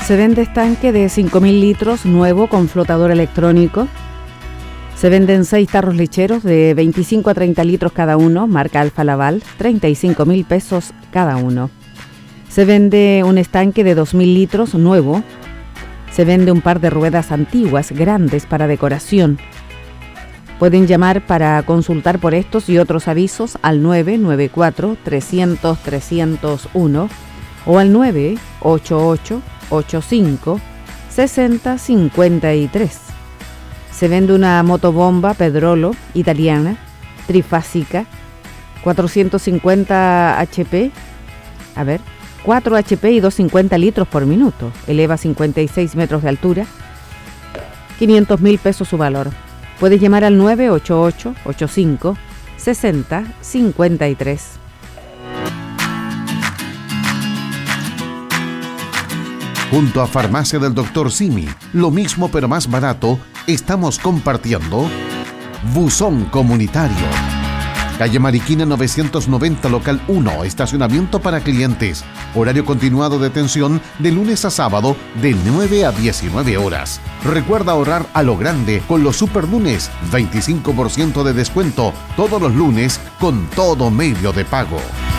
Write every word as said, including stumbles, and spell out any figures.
Se vende estanque de cinco mil litros nuevo con flotador electrónico. Se venden seis tarros lecheros de veinticinco a treinta litros cada uno, marca Alfa Laval, treinta y cinco mil pesos cada uno. Se vende un estanque de dos mil litros nuevo. Se vende un par de ruedas antiguas grandes para decoración. Pueden llamar para consultar por estos y otros avisos al nueve nueve cuatro, trescientos, trescientos uno o al nueve ocho ocho, ochenta y cinco, sesenta, cincuenta y tres. Se vende una motobomba Pedrolo italiana, trifásica, cuatrocientos cincuenta H P, a ver, cuatro H P y doscientos cincuenta litros por minuto. Eleva cincuenta y seis metros de altura, quinientos mil pesos su valor. Puedes llamar al nueve ocho ocho, ochenta y cinco, sesenta, cincuenta y tres. Junto a Farmacia del doctor Simi, lo mismo pero más barato, estamos compartiendo Buzón Comunitario. Calle Mariquina novecientos noventa, local uno, estacionamiento para clientes. Horario continuado de atención de lunes a sábado de nueve a diecinueve horas. Recuerda ahorrar a lo grande con los super lunes, veinticinco por ciento de descuento todos los lunes con todo medio de pago.